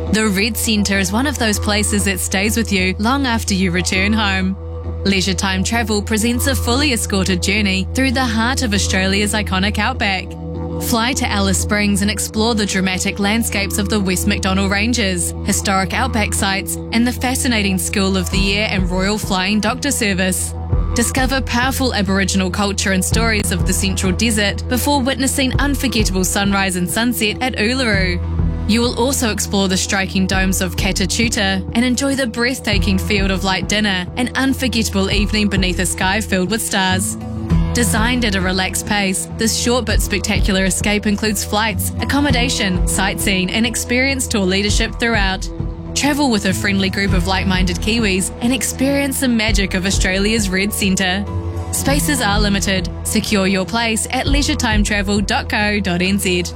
The Red Centre is one of those places that stays with you long after you return home. Leisure Time Travel presents a fully escorted journey through the heart of Australia's iconic outback. Fly to Alice Springs and explore the dramatic landscapes of the West Macdonnell Ranges, historic outback sites, and the fascinating School of the Air and Royal Flying Doctor Service. Discover powerful Aboriginal culture and stories of the Central Desert before witnessing unforgettable sunrise and sunset at Uluru. You will also explore the striking domes of Katachuta and enjoy the breathtaking Field of Light dinner, an unforgettable evening beneath a sky filled with stars. Designed at a relaxed pace, this short but spectacular escape includes flights, accommodation, sightseeing, and experienced tour leadership throughout. Travel with a friendly group of like-minded Kiwis and experience the magic of Australia's Red Centre. Spaces are limited. Secure your place at leisuretimetravel.co.nz.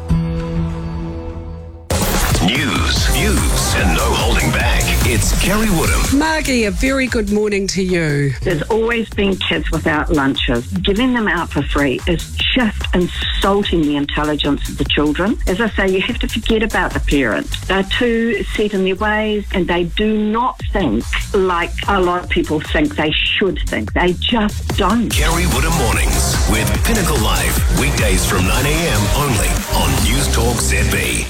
News, views, and no holding back. It's Kerry Woodham. Margie, a very good morning to you. There's always been kids without lunches. Giving them out for free is just insulting the intelligence of the children. As I say, you have to forget about the parents. They're too set in their ways and they do not think like a lot of people think they should think. They just don't. Kerry Woodham Mornings with Pinnacle Live. Weekdays from 9 a.m. only on News Talk ZB.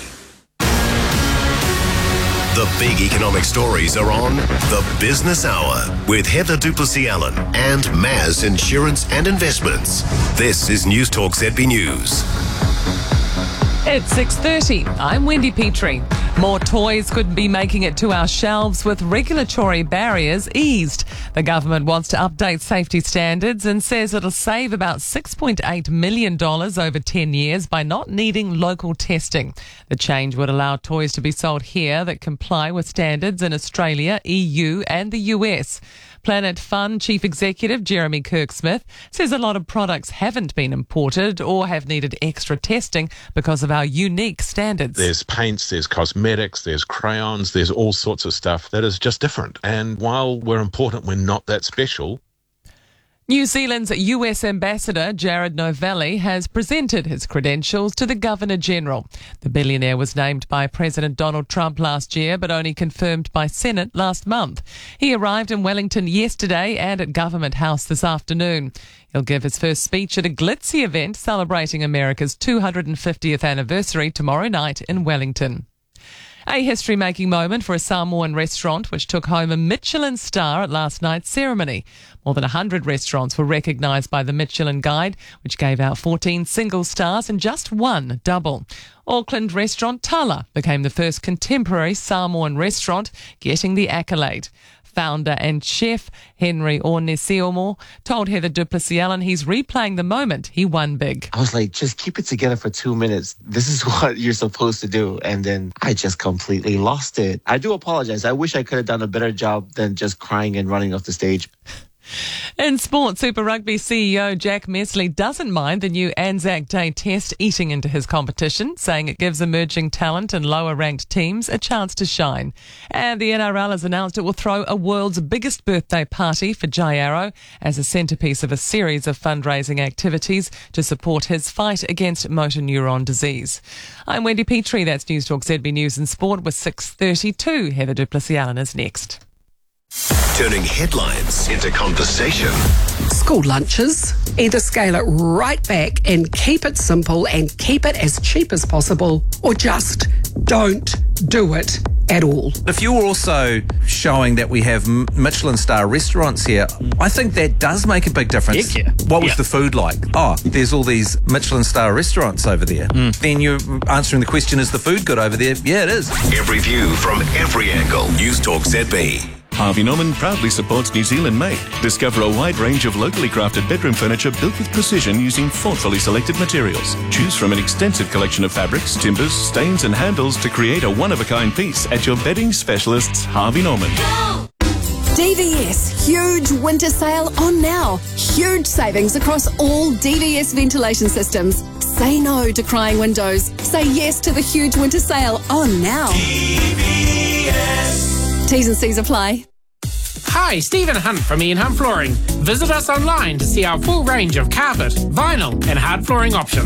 The big economic stories are on The Business Hour with Heather Duplessis-Allen and Maz Insurance and Investments. This is News Talk ZB News. It's 6:30. I'm Wendy Petrie. More toys could be making it to our shelves with regulatory barriers eased. The government wants to update safety standards and says it'll save about $6.8 million over 10 years by not needing local testing. The change would allow toys to be sold here that comply with standards in Australia, EU and the US. Planet Fun Chief Executive Jeremy Kirk-Smith says a lot of products haven't been imported or have needed extra testing because of our unique standards. There's paints, there's cosmetics, there's crayons, there's all sorts of stuff that is just different. And while we're important, we're not that special. New Zealand's US Ambassador Jared Novelli has presented his credentials to the Governor-General. The billionaire was named by President Donald Trump last year, but only confirmed by Senate last month. He arrived in Wellington yesterday and at Government House this afternoon. He'll give his first speech at a glitzy event celebrating America's 250th anniversary tomorrow night in Wellington. A history-making moment for a Samoan restaurant which took home a Michelin star at last night's ceremony. More than 100 restaurants were recognised by the Michelin Guide, which gave out 14 single stars and just one double. Auckland restaurant Tala became the first contemporary Samoan restaurant getting the accolade. Founder and chef Henry Oneseomo told Heather Duplessis-Allen he's replaying the moment he won big. I was like, just keep it together for 2 minutes. This is what you're supposed to do. And then I just completely lost it. I do apologize. I wish I could have done a better job than just crying and running off the stage. In sport, Super Rugby CEO Jack Messley doesn't mind the new Anzac Day test eating into his competition, saying it gives emerging talent and lower-ranked teams a chance to shine. And the NRL has announced it will throw a world's biggest birthday party for Jai Arrow as a centrepiece of a series of fundraising activities to support his fight against motor neuron disease. I'm Wendy Petrie. That's News Talk ZB News and Sport with 6:32. Heather Duplessis-Allen is next. Turning headlines into conversation. School lunches. Either scale it right back and keep it simple and keep it as cheap as possible, or just don't do it at all. If you're also showing that we have Michelin star restaurants here, I think that does make a big difference. Heck yeah. What was the food like? Oh, there's all these Michelin star restaurants over there. Then you're answering the question, is the food good over there? Yeah, it is. Every view from every angle. News Talk ZB. Harvey Norman proudly supports New Zealand made. Discover a wide range of locally crafted bedroom furniture built with precision using thoughtfully selected materials. Choose from an extensive collection of fabrics, timbers, stains and handles to create a one-of-a-kind piece at your bedding specialists, Harvey Norman. DVS huge winter sale on now. Huge savings across all DVS ventilation systems. Say no to crying windows. Say yes to the huge winter sale on now. DVS. T's and C's apply. Hi, Stephen Hunt from Ian Hunt Flooring. Visit us online to see our full range of carpet, vinyl and hard flooring options.